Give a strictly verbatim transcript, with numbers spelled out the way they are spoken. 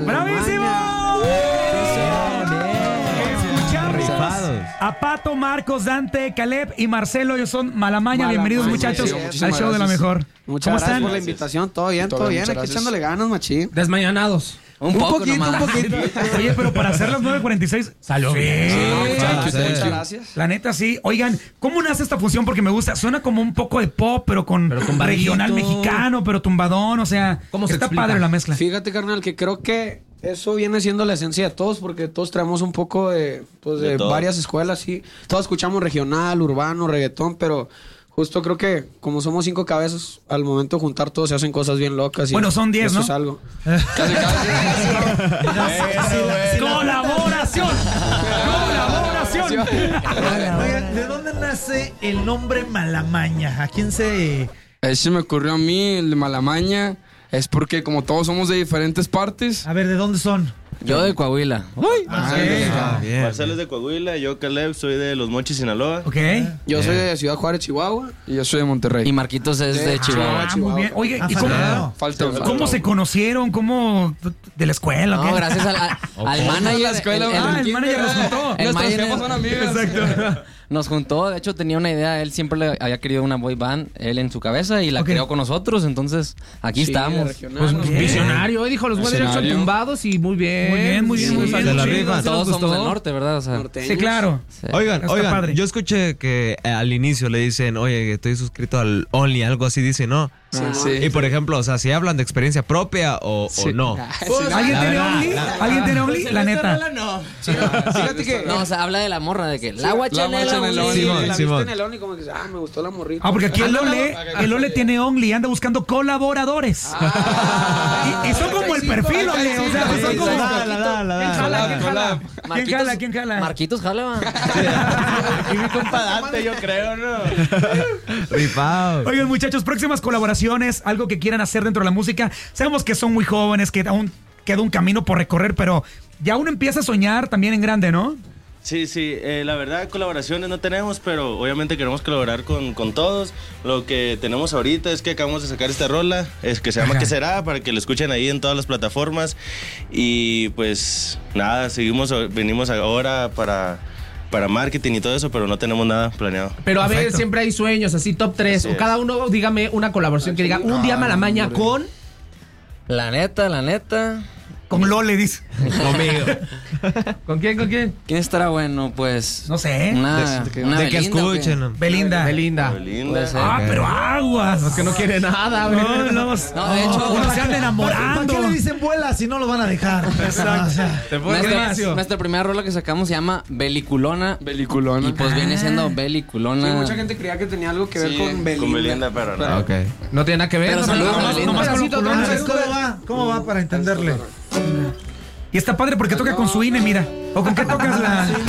¡Bravísimo! A Pato, Marcos, Dante, Caleb y Marcelo, ellos son Malamaña. Bienvenidos, muchachos, al show de la mejor. Muchas ¿Cómo gracias están? por la invitación. Todo bien, todo, todo bien. Aquí echándole ganas, machín. Desmañanados. Un, un poco poquito, nomás. un poquito. Oye, pero para hacer las nueve cuarenta y seis salió bien. Sí, muchas, muchas gracias. La neta, sí. Oigan, ¿cómo nace esta función? Porque me gusta. Suena como un poco de pop, pero con pero regional mexicano, pero tumbadón. O sea, ¿cómo se está explica? Padre la mezcla. Fíjate, carnal, que creo que eso viene siendo la esencia de todos, porque todos traemos un poco de, pues, de, de varias escuelas, sí. Todos escuchamos regional, urbano, reggaetón, pero justo creo que como somos cinco cabezas, al momento de juntar todos se hacen cosas bien locas. Y bueno, son diez, ¿no? Eso es algo. Casi, casi. ¡Colaboración! ¡Colaboración! Oigan, ¿de dónde nace el nombre Malamaña? ¿A quién se...? Ese me ocurrió a mí, el de Malamaña. Es porque como todos somos de diferentes partes. A ver, ¿de dónde son? Yo de Coahuila. Uy, ah, okay. ah, bien. Marcelo es de Coahuila, yo Caleb soy de Los Mochis, Sinaloa. Ok. Yo soy de Ciudad Juárez, Chihuahua. Y yo soy de Monterrey. Y Marquitos es de, de Chihuahua. Ah, muy bien. Oye, ¿y cómo, falta, falta, ¿cómo falta. se conocieron? ¿Cómo? ¿De la escuela? No, ¿qué? gracias al, al, al manager. La escuela, el, el, ah, el manager nos juntó. Nuestros jefes son amigos. Exacto. Nos juntó, de hecho tenía una idea, él siempre le había querido una boy band, él en su cabeza, y la okay. creó con nosotros, entonces aquí sí, estamos. Pues visionario, dijo los One Direction tumbados y muy bien. Muy bien, muy bien. Sí, muy bien, de muy la bien. rifa. Todos somos del norte, ¿verdad? O sea, sí, claro. Sí. Oigan, Está oigan, padre. yo escuché que eh, al inicio le dicen, oye, estoy suscrito al Only, algo así dice, ¿no? Sí, ah, sí. Y por ejemplo, o sea, si hablan de experiencia propia o, sí. o no. Pues, ¿Alguien tiene Only? ¿Alguien tiene Only? La neta. No. Sí, fíjate que... No, o sea, habla de la morra, de que la guachanela. La viste en el Only como que ah, me gustó la morrita. Ah, porque aquí el Ole, el Ole tiene Only, anda buscando colaboradores. Ah, y, y son como el perfil, Ole. O sea, son como... ¿Quién jala? ¿Quién jala? ¿Quién jala? ¿Quién jala? Marquitos jala. Y mi compa Dante, yo creo, ¿no? Rifado. Oigan, muchachos, próximas colaboraciones, algo que quieran hacer dentro de la música. Sabemos que son muy jóvenes, que aún queda un camino por recorrer, pero ya uno empieza a soñar también en grande, ¿no? Sí, sí, eh, la verdad colaboraciones no tenemos, pero obviamente queremos colaborar con, con todos. Lo que tenemos ahorita es que acabamos de sacar esta rola, es que se llama Ajá. ¿Qué será? Para que lo escuchen ahí en todas las plataformas. Y pues nada, seguimos, venimos ahora para... para marketing y todo eso, pero no tenemos nada planeado. Pero a Perfecto. ver, siempre hay sueños, así top tres. Así o cada uno, dígame una colaboración que diga un día Malamaña con... La neta, la neta. Con Lole, dice. Conmigo. ¿Con quién, con quién? ¿Quién estará bueno? Pues... No sé. Una, de, una de que escuchen. Belinda. Belinda. Belinda. Ah, pero aguas. Los que no quiere nada, güey. No, no, no, de hecho... Uno se anda enamorando. ¿Para qué le dicen vuela si no lo van a dejar? Exacto. O sea, ¿Te nuestra, nuestra primera rola que sacamos se llama Beliculona. Beliculona. Y pues ah. viene siendo Beliculona. Sí, mucha gente creía que tenía algo que ver sí, con Belinda. Con Belinda, pero no. Okay. No tiene nada que ver. Pero no, saludos no, a no, Belinda. un pedacito, ¿Cómo ¿no? va? ¿Cómo va para entenderle? Y está padre porque toca con su I N E, mira. ¿O con qué tocas la...?